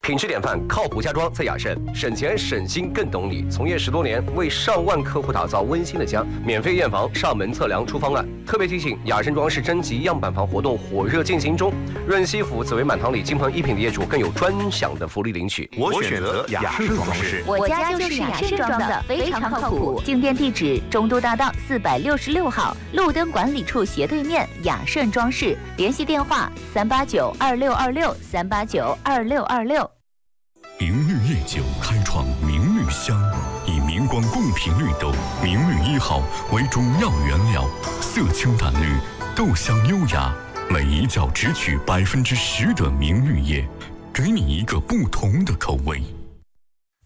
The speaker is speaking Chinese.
品质典范，靠谱家装在雅盛，省钱省心更懂你。从业10多年，为上万客户打造温馨的家，免费验房、上门测量出方案。特别提醒，雅盛装饰征集样板房活动火热进行中，润西府紫薇满堂里金鹏一品的业主更有专享的福利领取。 我选择雅盛装饰， 我家就是雅盛装的，非常靠谱。进店地址：中都大道466号，路灯管理处斜对面，雅盛装饰。联系电话：3892626，3892626。 明绿夜酒开创明绿香，以明光贡品绿豆明绿1号为主要原料，色清淡绿，豆香优雅，每一窖只取10%的明绿叶，给你一个不同的口味。